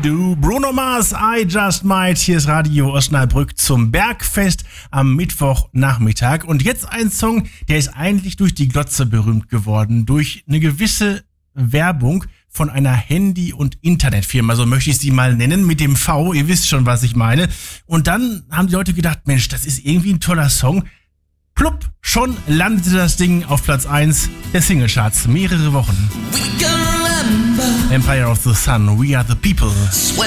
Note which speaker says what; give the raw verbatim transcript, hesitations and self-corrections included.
Speaker 1: Du, Bruno Mars, I Just Might. Hier ist Radio Osnabrück zum Bergfest am Mittwochnachmittag. Und jetzt ein Song, der ist eigentlich durch die Glotze berühmt geworden. Durch eine gewisse Werbung von einer Handy- und Internetfirma, so möchte ich sie mal nennen, mit dem V. Ihr wisst schon, was ich meine. Und dann haben die Leute gedacht, Mensch, das ist irgendwie ein toller Song. Plupp, schon landete das Ding auf Platz eins der Singlecharts. Mehrere Wochen. Empire of the Sun, We Are the People.